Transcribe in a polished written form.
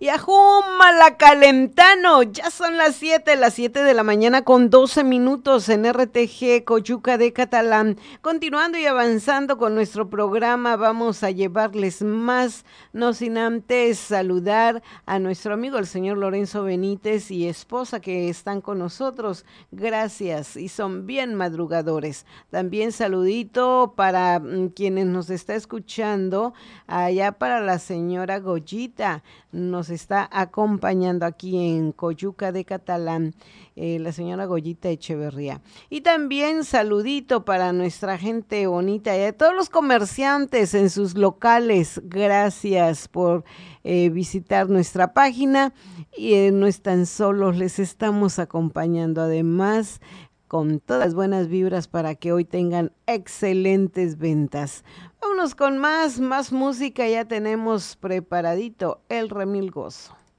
Y la Calentano, ya son las 7 de la mañana con 12 minutos en RTG Coyuca de Catalán. Continuando y avanzando con nuestro programa, vamos a llevarles más, no sin antes saludar a nuestro amigo el señor Lorenzo Benítez y esposa que están con nosotros. Gracias y son bien madrugadores. También saludito para quienes nos está escuchando, allá para la señora Goyita. Nos está acompañando aquí en Coyuca de Catalán, la señora Goyita Echeverría. Y también saludito para nuestra gente bonita y a todos los comerciantes en sus locales. Gracias por visitar nuestra página y no están solos, les estamos acompañando. Además, con todas las buenas vibras para que hoy tengan excelentes ventas. Vámonos con más música, ya tenemos preparadito el remilgoso.